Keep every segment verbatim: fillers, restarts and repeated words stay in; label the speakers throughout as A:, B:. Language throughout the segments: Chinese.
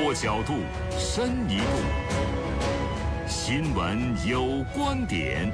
A: 多角度，深一步。新闻有观点。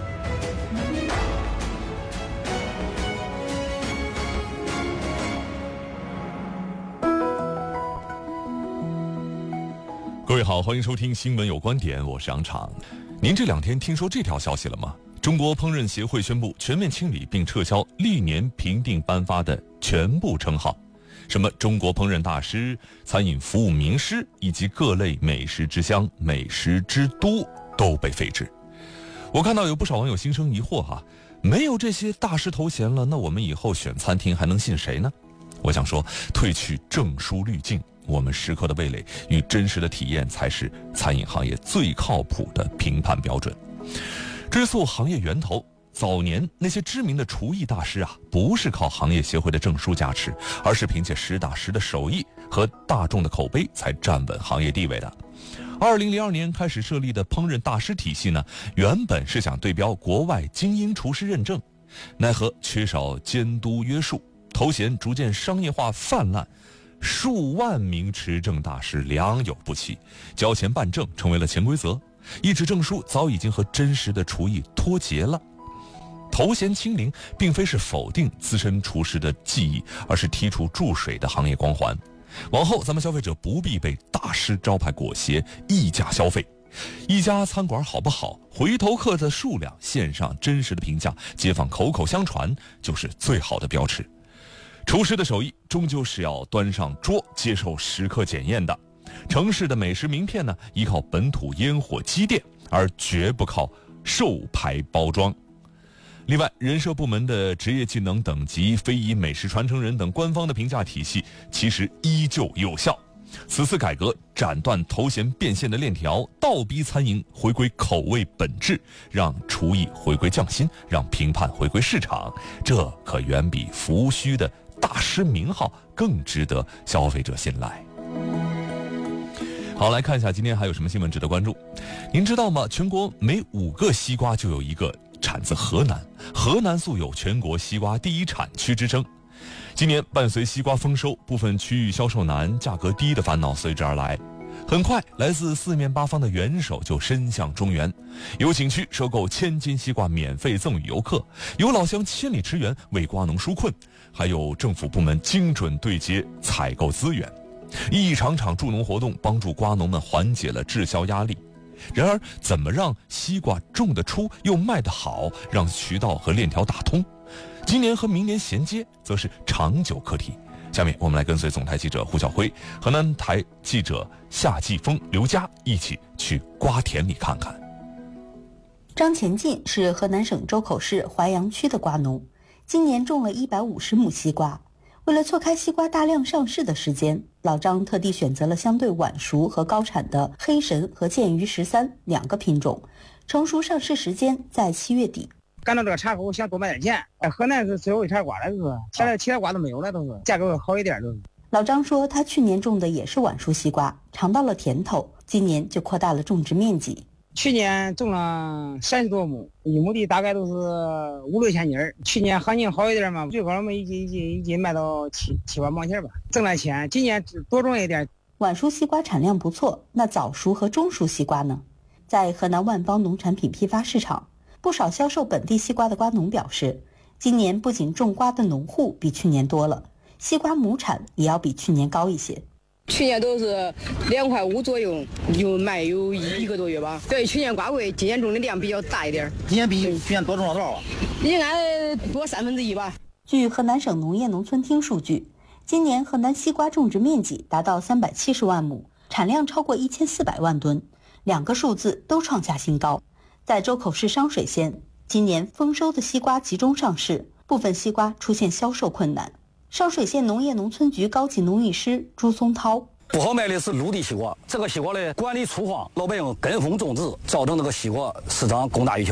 A: 各位好，欢迎收听新闻有观点，我是杨昶。您这两天听说这条消息了吗？中国烹饪协会宣布全面清理并撤销历年评定颁发的全部称号，什么中国烹饪大师、餐饮服务名师以及各类美食之乡、美食之都都被废止。我看到有不少网友心生疑惑哈、啊，没有这些大师头衔了，那我们以后选餐厅还能信谁呢？我想说，褪去证书滤镜，我们食客的味蕾与真实的体验才是餐饮行业最靠谱的评判标准。追溯行业源头，早年那些知名的厨艺大师啊，不是靠行业协会的证书加持，而是凭借实打实的手艺和大众的口碑才站稳行业地位的。二零零二年开始设立的烹饪大师体系呢，原本是想对标国外精英厨师认证，奈何缺少监督约束，头衔逐渐商业化泛滥，数万名持证大师良莠不齐，交钱办证成为了潜规则。一纸证书早已经和真实的厨艺脱节了。头衔清零并非是否定资深厨师的技艺，而是剔除注水的行业光环。往后咱们消费者不必被大师招牌裹挟溢价消费。一家餐馆好不好，回头客的数量，线上真实的评价，街坊口口相传，就是最好的标尺。厨师的手艺终究是要端上桌接受食客检验的。城市的美食名片呢，依靠本土烟火积淀，而绝不靠售牌包装。另外，人社部门的职业技能等级、非遗美食传承人等官方的评价体系其实依旧有效。此次改革斩断头衔变现的链条，倒逼餐饮回归口味本质，让厨艺回归匠心，让评判回归市场，这可远比浮虚的大师名号更值得消费者信赖。好，来看一下今天还有什么新闻值得关注。您知道吗？全国每五个西瓜就有一个产自河南，河南素有全国西瓜第一产区之称。今年伴随西瓜丰收，部分区域销售难、价格低的烦恼随之而来。很快，来自四面八方的援手就伸向中原，有景区收购千斤西瓜免费赠与游客，有老乡千里驰援为瓜农纾困，还有政府部门精准对接采购资源。一场场助农活动帮助瓜农们缓解了滞销压力。然而，怎么让西瓜种得出又卖得好，让渠道和链条打通，今年和明年衔接，则是长久课题。下面我们来跟随总台记者胡晓辉、河南台记者夏继峰、刘佳一起去瓜田里看看。
B: 张前进是河南省周口市淮阳区的瓜农，今年种了一百五十亩西瓜。为了错开西瓜大量上市的时间，老张特地选择了相对晚熟和高产的黑神和剑鱼十三两个品种，成熟上市时间在七月底。
C: 干到这个茬口，想多卖点钱。哎，河南是最后一茬瓜了，就是现在其他瓜都没有了，都是价格好一点，都是。
B: 老张说，他去年种的也是晚熟西瓜，尝到了甜头，今年就扩大了种植面积。
C: 去年种了三十多亩，一亩地大概都是五六千斤儿。去年行情好一点嘛，最高我们一斤一斤一斤卖到七七万毛钱吧，挣了钱。今年多种一点。
B: 晚熟西瓜产量不错，那早熟和中熟西瓜呢？在河南万邦农产品批发市场，不少销售本地西瓜的瓜农表示，今年不仅种瓜的农户比去年多了，西瓜亩产也要比去年高一些。
D: 去年都是两块五左右，有卖有一个多月吧。对，去年瓜贵，今年种的量比较大一点。
E: 今年比去年多种了多少啊？
D: 应该多三分之一吧。
B: 据河南省农业农村厅数据，今年河南西瓜种植面积达到三百七十万亩，产量超过一千四百万吨，两个数字都创下新高。在周口市商水县，今年丰收的西瓜集中上市，部分西瓜出现销售困难。商水县农业农村局高级农艺师朱松涛，
E: 不好卖的是陆地西瓜，这个西瓜的管理粗放，老百姓跟风种植，造成这个西瓜市场供大于求。